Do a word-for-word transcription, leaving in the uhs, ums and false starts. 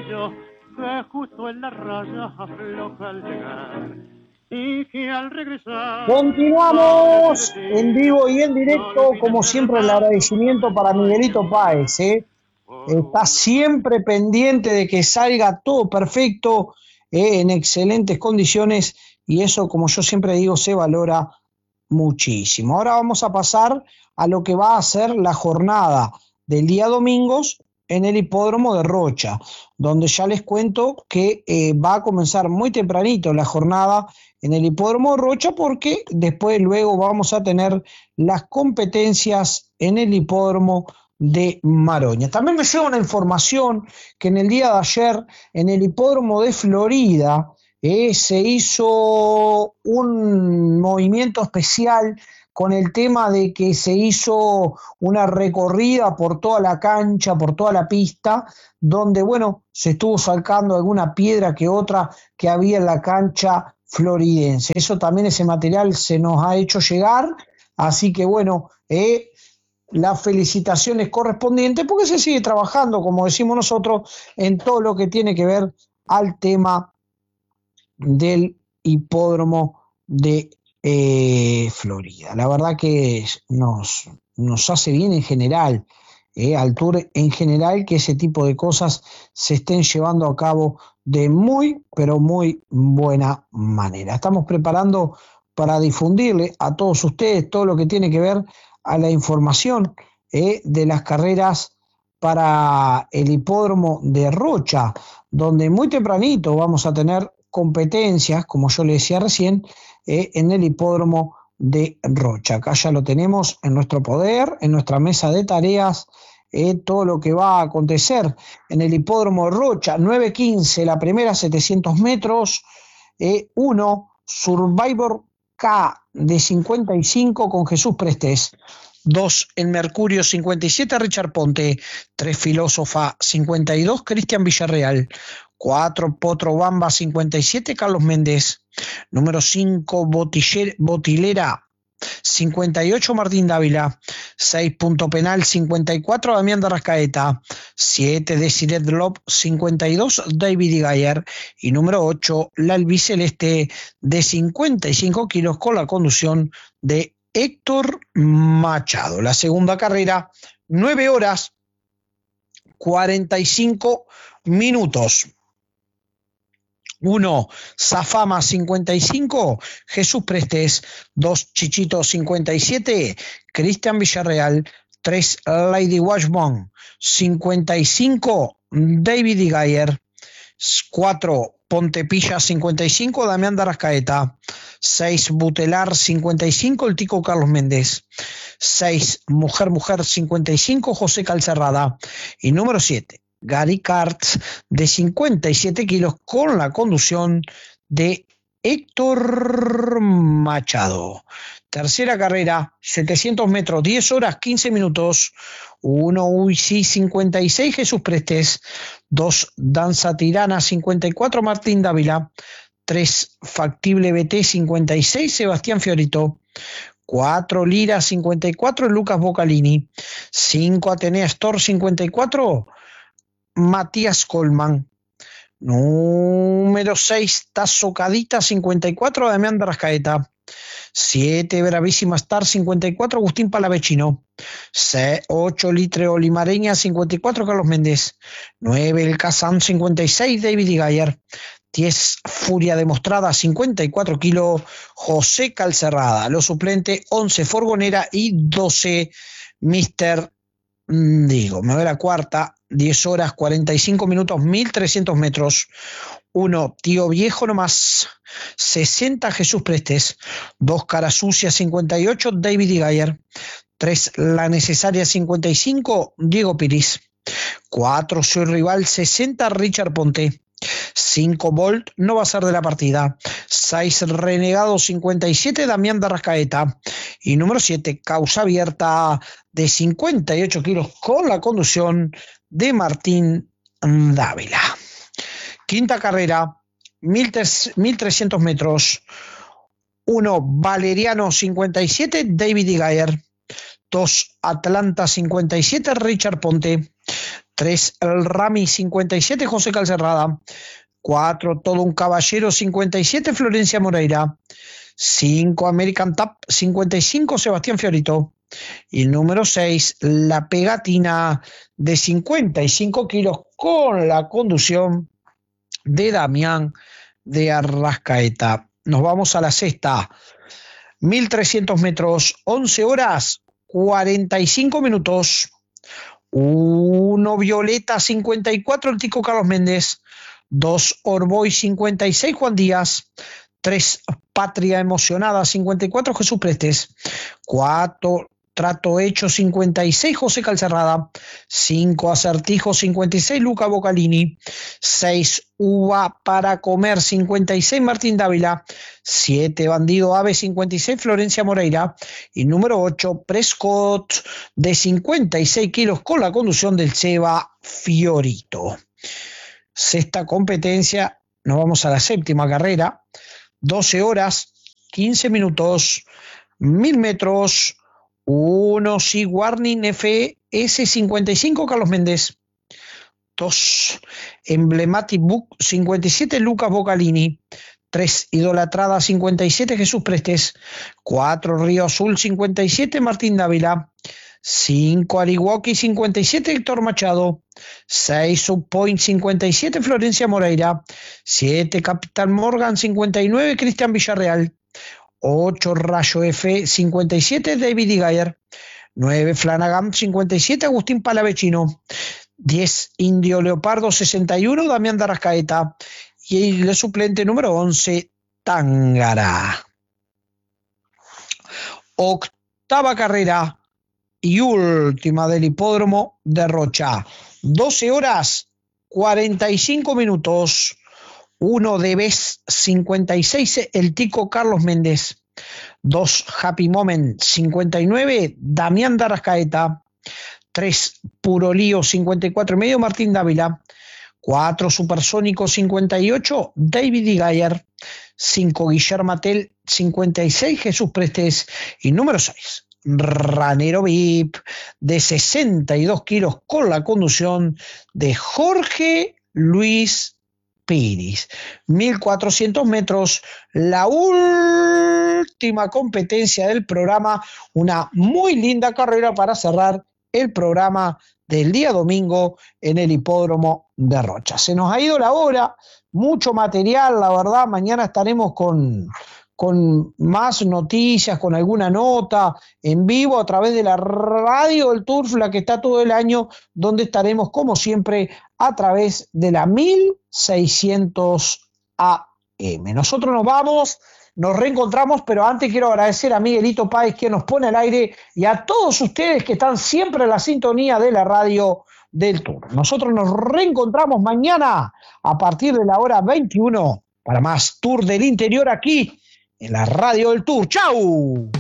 caballo que justo en la raya afloja al llegar y que al regresar continuamos en vivo y en directo, como siempre el agradecimiento para Miguelito Páez, ¿eh? Está siempre pendiente de que salga todo perfecto, ¿eh? En excelentes condiciones, y eso, como yo siempre digo, se valora muchísimo. Ahora vamos a pasar a lo que va a ser la jornada del día domingos en el hipódromo de Rocha, donde ya les cuento que eh, va a comenzar muy tempranito la jornada en el hipódromo de Rocha, porque después luego vamos a tener las competencias en el hipódromo de Maroña. También me llega una información que en el día de ayer en el hipódromo de Florida eh, se hizo un movimiento especial con el tema de que se hizo una recorrida por toda la cancha, por toda la pista, donde, bueno, se estuvo sacando alguna piedra que otra que había en la cancha floridense. Eso también, ese material se nos ha hecho llegar, así que, bueno, eh, las felicitaciones correspondientes, porque se sigue trabajando, como decimos nosotros, en todo lo que tiene que ver al tema del hipódromo de eh, Florida. La verdad que nos, nos hace bien en general, eh, al Tour en general, que ese tipo de cosas se estén llevando a cabo de muy, pero muy buena manera. Estamos preparando para difundirle a todos ustedes todo lo que tiene que ver a la información eh, de las carreras para el hipódromo de Rocha, donde muy tempranito vamos a tener competencias, como yo le decía recién, eh, en el hipódromo de Rocha. Acá ya lo tenemos en nuestro poder, en nuestra mesa de tareas, eh, todo lo que va a acontecer en el hipódromo de Rocha. nueve quince la primera, setecientos metros, eh, uno Survivor K de cincuenta y cinco con Jesús Prestés. dos el Mercurio cincuenta y siete Richard Ponte. tres Filósofa cincuenta y dos Cristian Villarreal. cuatro Potro Bamba cincuenta y siete Carlos Méndez. Número cinco Botilera cincuenta y ocho Martín Dávila. seis Punto Penal cincuenta y cuatro Damián de Rascaeta. siete Desiret Lop cincuenta y dos David Igayer. Y número ocho La Albiceleste de cincuenta y cinco kilos con la conducción de Héctor Machado. La segunda carrera, nueve horas cuarenta y cinco minutos. uno Zafama cincuenta y cinco Jesús Prestés. dos Chichito cincuenta y siete Cristian Villarreal. tres Lady Washburn cincuenta y cinco David Igayer. cuatro Pontepilla cincuenta y cinco Damián de Arrascaeta. seis Butelar cincuenta y cinco el Tico Carlos Méndez. seis Mujer Mujer cincuenta y cinco José Calcerrada. Y número siete Gary Karts de cincuenta y siete kilos con la conducción de Héctor Machado. Tercera carrera, setecientos metros, diez horas, quince minutos. uno U I C cincuenta y seis Jesús Prestés. dos Danza Tirana cincuenta y cuatro Martín Dávila. tres Factible B T cincuenta y seis Sebastián Fiorito. cuatro Lira cincuenta y cuatro Lucas Bocalini. cinco Atenea Store cincuenta y cuatro Matías Colman. Número seis Tazocadita cincuenta y cuatro Damián de Rascaeta. siete Bravísima Star cincuenta y cuatro Agustín Palavecino. ocho Litre Olimareña cincuenta y cuatro Carlos Méndez. nueve El Kazán cincuenta y seis David Igayer. diez Furia Demostrada cincuenta y cuatro kilos José Calcerrada. Los suplentes once Forgonera y doce mister Digo, me voy a la cuarta, diez horas, cuarenta y cinco minutos, mil trescientos metros. uno Tío Viejo nomás, sesenta Jesús Prestés. dos Cara Sucia, cincuenta y ocho David Igayer. tres La Necesaria, cincuenta y cinco Diego Piris. cuatro Soy Rival, sesenta Richard Ponte. cinco Volt no va a ser de la partida. seis Renegado cincuenta y siete Damián de Rascaeta. Y número siete Causa Abierta de cincuenta y ocho kilos con la conducción de Martín Dávila. Quinta carrera, mil trescientos metros. uno Valeriano cincuenta y siete David Igayer. dos Atlanta cincuenta y siete Richard Ponte. tres el Rami cincuenta y siete José Calcerrada, cuatro Todo un Caballero cincuenta y siete Florencia Moreira, cinco American Tap cincuenta y cinco Sebastián Fiorito, y el número seis La Pegatina de cincuenta y cinco kilos con la conducción de Damián de Arrascaeta. Nos vamos a la sexta, mil trescientos metros, once horas cuarenta y cinco minutos. uno Violeta cincuenta y cuatro el Tico Carlos Méndez, dos Orboy cincuenta y seis Juan Díaz, tres Patria Emocionada cincuenta y cuatro Jesús Prestes, cuatro Trato Hecho cincuenta y seis José Calcerrada, cinco Acertijo cincuenta y seis Luca Bocalini, seis Uva para Comer cincuenta y seis Martín Dávila, siete Bandido Ave cincuenta y seis Florencia Moreira, y número ocho Prescott de cincuenta y seis kilos con la conducción del Seba Fiorito. Sexta competencia, nos vamos a la séptima carrera, doce horas quince minutos, mil metros, uno Sea Warning F S cincuenta y cinco Carlos Méndez, dos Emblematic Book cincuenta y siete Lucas Bocalini, tres Idolatrada cincuenta y siete Jesús Prestes, cuatro Río Azul cincuenta y siete Martín Dávila, cinco Arihuaki cincuenta y siete Héctor Machado, seis Subpoint cincuenta y siete Florencia Moreira, siete Capital Morgan cincuenta y nueve Cristian Villarreal, ocho Rayo F cincuenta y siete David Igayer, nueve Flanagan cincuenta y siete Agustín Palavecino, diez Indio Leopardo sesenta y uno Damián de Arrascaeta, y el suplente número once Tángara. Octava carrera y última del hipódromo de Rocha, doce horas cuarenta y cinco minutos. uno de Bes cincuenta y seis el Tico Carlos Méndez, dos Happy Moment cincuenta y nueve Damián de Arrascaeta, tres Puro Lío cincuenta y cuatro y medio Martín Dávila, cuatro Supersónico cincuenta y ocho David Igayer, cinco Guillermo Tel cincuenta y seis Jesús Prestes, y número seis Ranero V I P de sesenta y dos kilos con la conducción de Jorge Luis Piris. mil cuatrocientos metros, la última competencia del programa, una muy linda carrera para cerrar el programa del día domingo en el hipódromo de Rocha. Se nos ha ido la hora, mucho material, la verdad. Mañana estaremos con, con más noticias, con alguna nota en vivo a través de la radio del Turf, la que está todo el año, donde estaremos como siempre a través de la mil seiscientos A M. Nosotros nos vamos, nos reencontramos, pero antes quiero agradecer a Miguelito Páez que nos pone al aire y a todos ustedes que están siempre en la sintonía de la radio del Tour. Nosotros nos reencontramos mañana a partir de la hora veintiuno para más Tour del Interior aquí en la radio del Tour. ¡Chau!